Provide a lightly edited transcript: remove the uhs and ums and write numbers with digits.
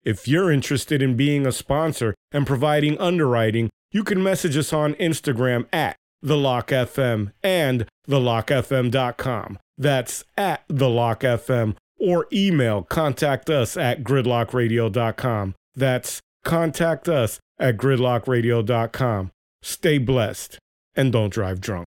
If you're interested in being a sponsor and providing underwriting, you can message us on Instagram at TheLockFM and TheLockFM.com. That's at TheLockFM, or email contact us at gridlockradio.com. That's contact us at gridlockradio.com. Stay blessed and don't drive drunk.